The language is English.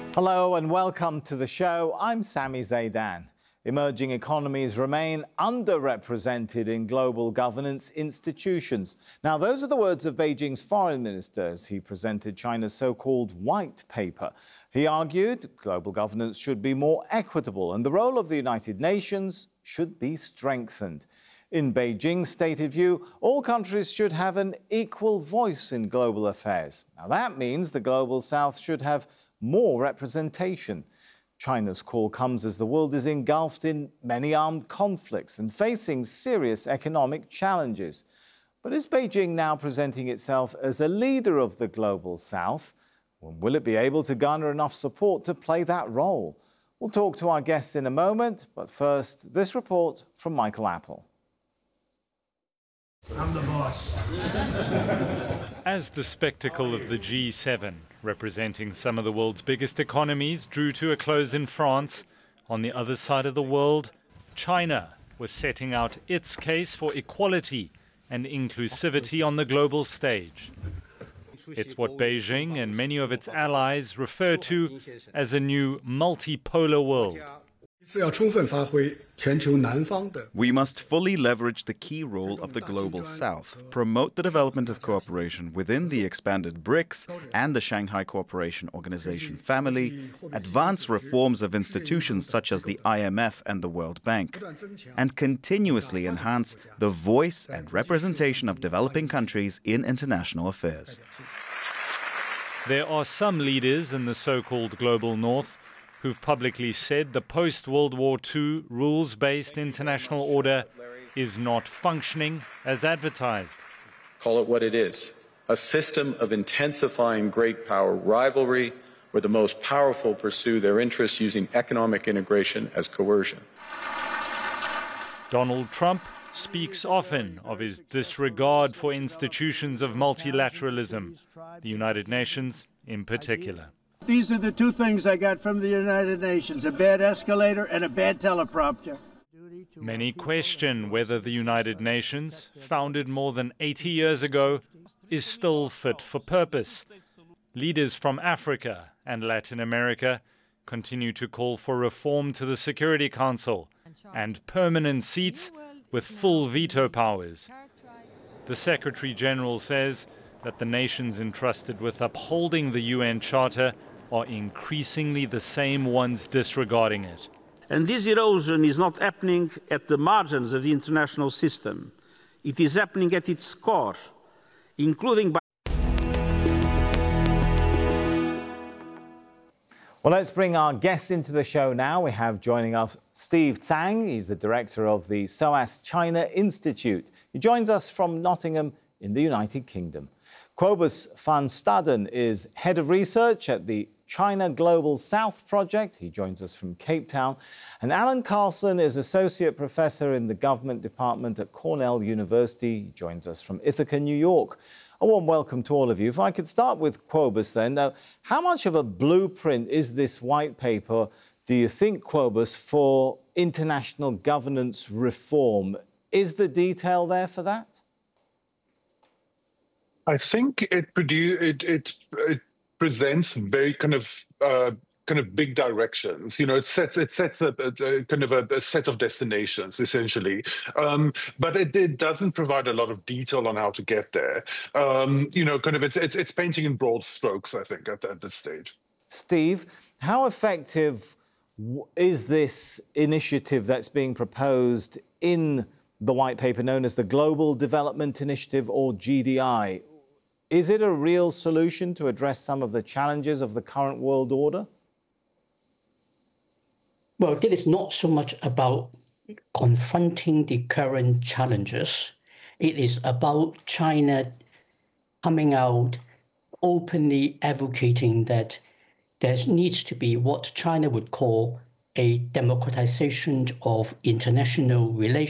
Hello and welcome to the show. I'm Sami Zaidan. Emerging economies remain underrepresented in global governance institutions. Now, those are the words of Beijing's foreign minister as he presented China's so-called white paper. He argued global governance should be more equitable and the role of the United Nations should be strengthened. In Beijing's stated view, all countries should have an equal voice in global affairs. Now, that means the Global South should have more representation. China's call comes as the world is engulfed in many armed conflicts and facing serious economic challenges. But is Beijing now presenting itself as a leader of the Global South? Will it be able to garner enough support to play that role? We'll talk to our guests in a moment, but first, this report from Michael Apple. I'm the boss. As the spectacle of the G7, representing some of the world's biggest economies, drew to a close in France, on the other side of the world, China was setting out its case for equality and inclusivity on the global stage. It's what Beijing and many of its allies refer to as a new multipolar world. We must fully leverage the key role of the Global South, promote the development of cooperation within the expanded BRICS and the Shanghai Cooperation Organization family, advance reforms of institutions such as the IMF and the World Bank, and continuously enhance the voice and representation of developing countries in international affairs. There are some leaders in the so-called Global North who've publicly said the post-World War II rules-based international order is not functioning as advertised. Call it what it is, a system of intensifying great power rivalry where the most powerful pursue their interests using economic integration as coercion. Donald Trump speaks often of his disregard for institutions of multilateralism, the United Nations in particular. These are the two things I got from the United Nations, a bad escalator and a bad teleprompter. Many question whether the United Nations, founded more than 80 years ago, is still fit for purpose. Leaders from Africa and Latin America continue to call for reform to the Security Council and permanent seats with full veto powers. The Secretary General says that the nations entrusted with upholding the UN Charter are increasingly the same ones disregarding it. And this erosion is not happening at the margins of the international system. It is happening at its core, including by... Well, let's bring our guests into the show now. We have joining us Steve Tsang. He's the director of the SOAS China Institute. He joins us from Nottingham in the United Kingdom. Cobus van Staden is head of research at the China Global South Project. He joins us from Cape Town. And Alan Carlson is associate professor in the government department at Cornell University. He joins us from Ithaca, New York. A warm welcome to all of you. If I could start with Cobus then. Now, how much of a blueprint is this white paper, do you think, Cobus, for international governance reform? Is the detail there for that? I think it presents very kind of big directions. You know, it sets a kind of a set of destinations essentially, but it doesn't provide a lot of detail on how to get there. You know, kind of it's painting in broad strokes, I think, at this stage. Steve, how effective is this initiative that's being proposed in the white paper known as the Global Development Initiative, or GDI? Is it a real solution to address some of the challenges of the current world order? Well, it is not so much about confronting the current challenges. It is about China coming out openly advocating that there needs to be what China would call a democratization of international relations.